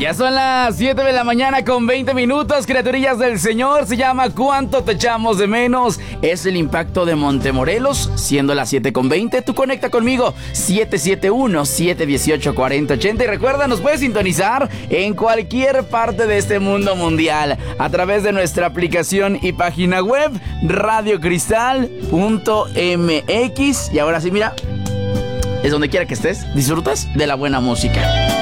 Ya son las 7 de la mañana con 20 minutos, criaturillas del Señor. Se llama ¿Cuánto te echamos de menos? Es el impacto de Montemorelos, siendo las 7 con 20. Tú conecta conmigo, 771-718-4080. Y recuerda, nos puedes sintonizar en cualquier parte de este mundo mundial a través de nuestra aplicación y página web, radiocristal.mx. Y ahora sí, mira, es donde quiera que estés, disfrutas de la buena música.